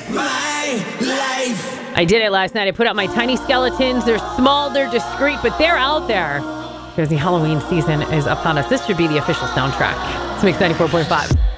my life. I did it last night. I put out my tiny skeletons. They're small, they're discreet, but they're out there because the Halloween season is upon us. This should be the official soundtrack. It's Mix 94.5.